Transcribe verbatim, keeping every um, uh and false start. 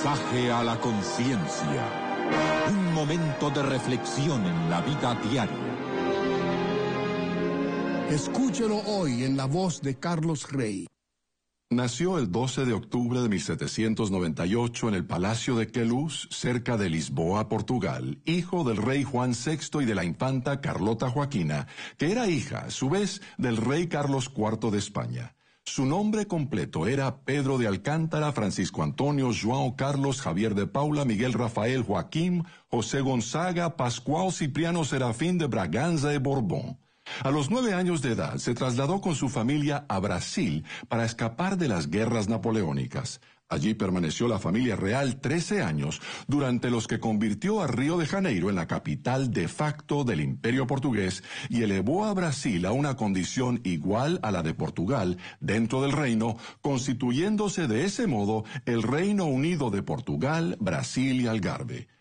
Mensaje a la conciencia. Un momento de reflexión en la vida diaria. Escúchelo hoy en la voz de Carlos Rey. Nació el doce de octubre de mil setecientos noventa y ocho en el Palacio de Queluz, cerca de Lisboa, Portugal, hijo del rey Juan sexto y de la infanta Carlota Joaquina, que era hija, a su vez, del rey Carlos cuarto de España. Su nombre completo era Pedro de Alcántara, Francisco Antonio, João Carlos, Javier de Paula, Miguel Rafael Joaquín, José Gonzaga, Pascual Cipriano Serafín de Braganza y Borbón. A los nueve años de edad se trasladó con su familia a Brasil para escapar de las guerras napoleónicas. Allí permaneció la familia real trece años, durante los que convirtió a Río de Janeiro en la capital de facto del Imperio portugués y elevó a Brasil a una condición igual a la de Portugal dentro del reino, constituyéndose de ese modo el Reino Unido de Portugal, Brasil y Algarve.